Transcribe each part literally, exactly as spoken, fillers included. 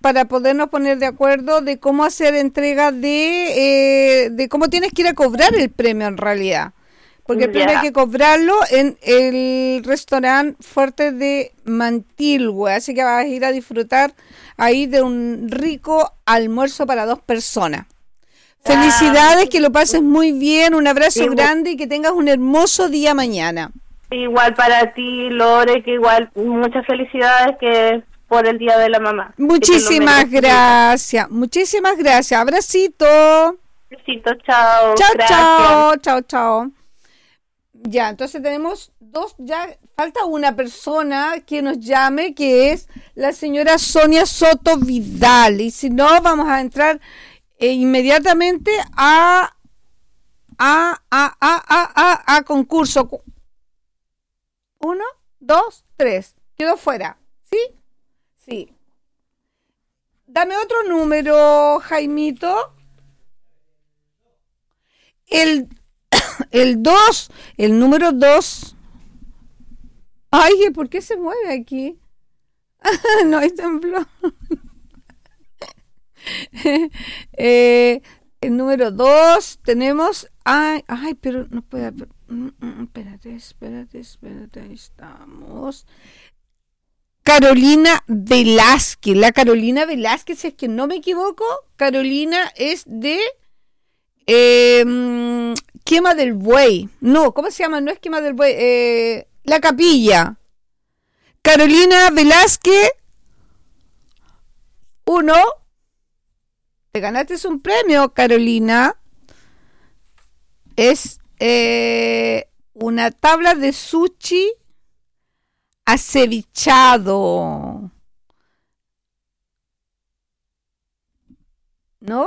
para podernos poner de acuerdo de cómo hacer entrega de, eh, de cómo tienes que ir a cobrar el premio en realidad. Porque el premio Ya. hay que cobrarlo en el restaurante Fuerte de Mantilhue. Así que vas a ir a disfrutar ahí de un rico almuerzo para dos personas. Felicidades, que lo pases muy bien, un abrazo Igual. grande y que tengas un hermoso día mañana. Igual para ti, Lore, que igual muchas felicidades que por el Día de la Mamá. Muchísimas gracias, muchísimas gracias. Abracito. Besitos, chao. Chao, Gracias. chao, chao, chao. Ya, entonces tenemos dos, ya falta una persona que nos llame, que es la señora Sonia Soto Vidal. Y si no, vamos a entrar eh, inmediatamente a, a, a, a, a, a, a concurso. Uno, dos, tres. Quedó fuera. ¿Sí? Sí. Dame otro número, Jaimito. El El dos, el número dos. Ay, ¿por qué se mueve aquí? No, hay temblor. eh, el número dos tenemos. Ay, ay, pero no puede. Espérate, espérate, espérate. Ahí estamos. Carolina Velázquez. La Carolina Velázquez, si es que no me equivoco, Carolina es de. Eh, Quema del Buey. No, ¿cómo se llama? No es Quema del Buey. Eh, La Capilla. Carolina Velázquez. Uno. Te ganaste un premio, Carolina. Es eh, una tabla de sushi acevichado. ¿No?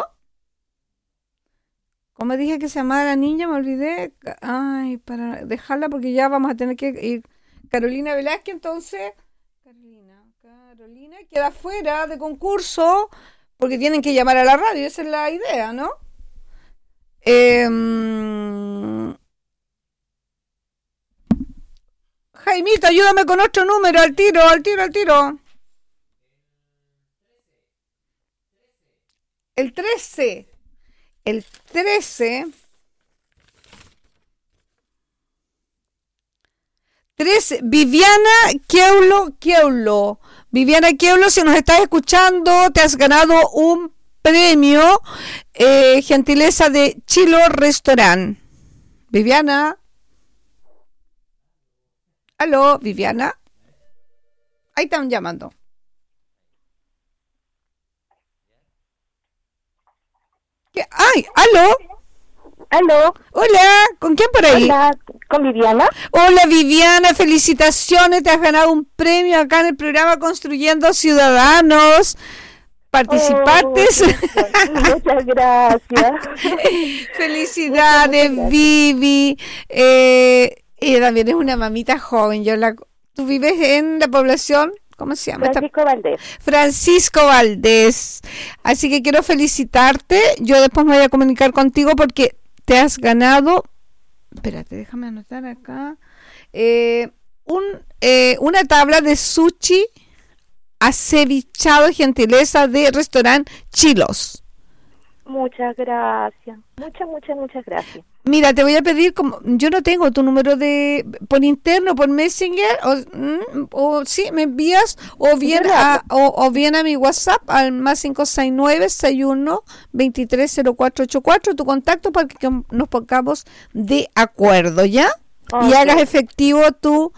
¿Cómo dije que se llamaba la niña? Me olvidé. Ay, para dejarla porque ya vamos a tener que ir. Carolina Velázquez, entonces. Carolina, Carolina queda fuera de concurso porque tienen que llamar a la radio. Esa es la idea, ¿no? Eh, Jaimito, ayúdame con otro número. Al tiro, al tiro, al tiro. El trece. El trece, trece, Viviana Keulo Keulo. Viviana Keulo, si nos estás escuchando, te has ganado un premio, eh, gentileza de Chilo Restaurant. Viviana. Aló, Viviana. Ahí están llamando. ¡Ay! ¡Aló! ¿Aló? Hola, ¿con quién por ahí? Hola, ¿con Viviana? Hola, Viviana, felicitaciones, te has ganado un premio acá en el programa Construyendo Ciudadanos. ¿Participaste? Oh, muchas gracias. Felicidades, muchas gracias. Vivi. Eh, ella también es una mamita joven. Yo la, ¿Tú vives en la población? ¿Cómo se llama? Francisco Valdés. Francisco Valdés. Así que quiero felicitarte. Yo después me voy a comunicar contigo porque te has ganado. Espérate, déjame anotar acá. Eh, un, eh, una tabla de sushi acevichado, gentileza de restaurante Chilos. Muchas gracias. Muchas, muchas, muchas gracias. Mira, te voy a pedir, como yo no tengo tu número de por interno, por Messenger, o, mm, o sí, me envías, o bien a, o, o bien a mi WhatsApp al más cinco seis nueve, seis uno, dos tres cero cuatro ocho cuatro, tu contacto para que nos pongamos de acuerdo, ¿ya? Okay. Y hagas efectivo tu,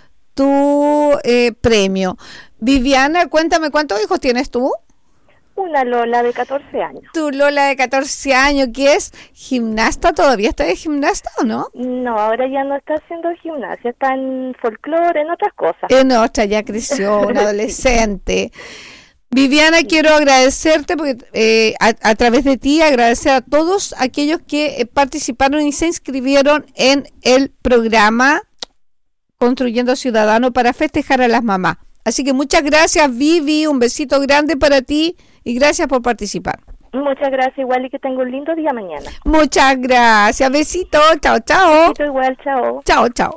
tu eh, premio. Viviana, cuéntame, ¿cuántos hijos tienes tú? Una Lola de catorce años. Tu Lola de catorce años, que es gimnasta, ¿todavía está de gimnasta o no? No, ahora ya no está haciendo gimnasia, está en folclore, en otras cosas. En otra, ya creció, una adolescente. Viviana, sí. Quiero agradecerte, porque eh, a, a través de ti, agradecer a todos aquellos que eh, participaron y se inscribieron en el programa Construyendo Ciudadano para festejar a las mamás. Así que muchas gracias, Vivi, un besito grande para ti. Y gracias por participar. Muchas gracias, igual, y que tenga un lindo día mañana. Muchas gracias, besito, chao, chao. Besito igual, chao. Chao, chao.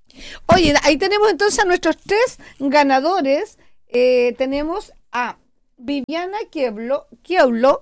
Oye, ahí tenemos entonces a nuestros tres ganadores. Eh, tenemos a Viviana Quieblo, Quieblo,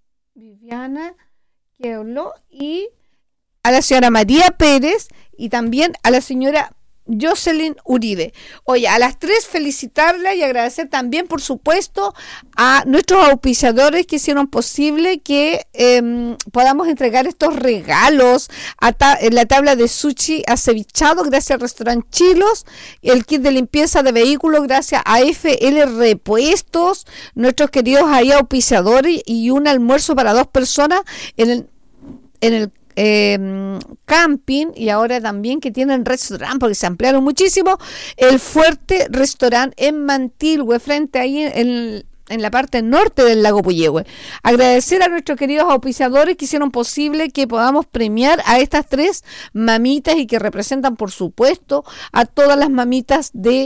Viviana Quieblo y a la señora María Pérez y también a la señora Jocelyn Uribe. Oye, a las tres felicitarla y agradecer también, por supuesto, a nuestros auspiciadores que hicieron posible que eh, podamos entregar estos regalos a ta- en la tabla de sushi acevichado, gracias al restaurante Chilos, el kit de limpieza de vehículos, gracias a F L Repuestos, nuestros queridos ahí auspiciadores, y un almuerzo para dos personas en el, en el Eh, camping, y ahora también que tienen restaurante porque se ampliaron muchísimo, el Fuerte Restaurant en Mantilhue, frente ahí en, en la parte norte del lago Puyehue. Agradecer a nuestros queridos auspiciadores que hicieron posible que podamos premiar a estas tres mamitas y que representan, por supuesto, a todas las mamitas de,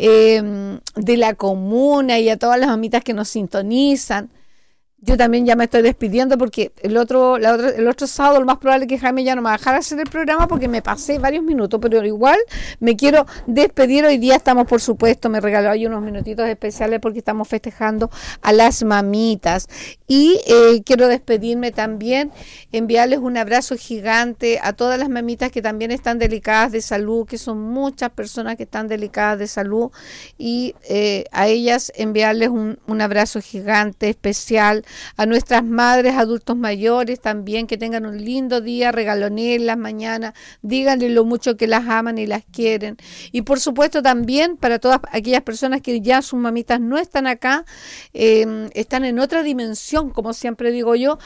eh, de la comuna y a todas las mamitas que nos sintonizan. Yo también ya me estoy despidiendo porque el otro, la otra, el otro sábado lo más probable es que Jaime ya no me va a dejar hacer el programa porque me pasé varios minutos, pero igual me quiero despedir. Hoy día estamos, por supuesto, me regaló ahí unos minutitos especiales porque estamos festejando a las mamitas. Y eh, quiero despedirme también, enviarles un abrazo gigante a todas las mamitas que también están delicadas de salud, que son muchas personas que están delicadas de salud, y eh, a ellas enviarles un, un abrazo gigante, especial. A nuestras madres, adultos mayores también, que tengan un lindo día, regalonenlas mañana, díganle lo mucho que las aman y las quieren. Y por supuesto también para todas aquellas personas que ya sus mamitas no están acá, eh, están en otra dimensión, como siempre digo yo,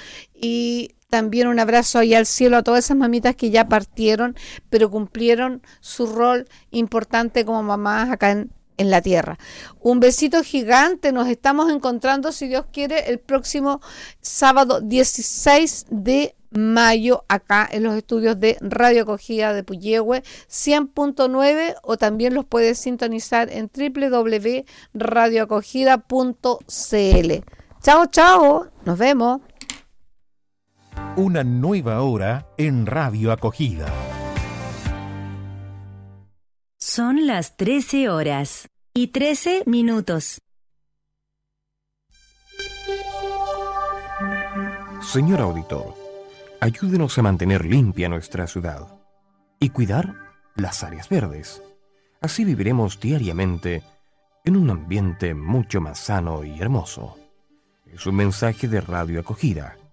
y también un abrazo ahí al cielo a todas esas mamitas que ya partieron, pero cumplieron su rol importante como mamás acá en en la tierra. Un besito gigante, nos estamos encontrando, si Dios quiere, el próximo sábado dieciséis de mayo acá en los estudios de Radio Acogida de Puyehue cien punto nueve, o también los puedes sintonizar en doble u doble u doble u punto radio acogida punto c l. Chao, chao, nos vemos. Una nueva hora en Radio Acogida. Son las trece horas y trece minutos. Señor auditor, ayúdenos a mantener limpia nuestra ciudad y cuidar las áreas verdes. Así viviremos diariamente en un ambiente mucho más sano y hermoso. Es un mensaje de Radio Acogida,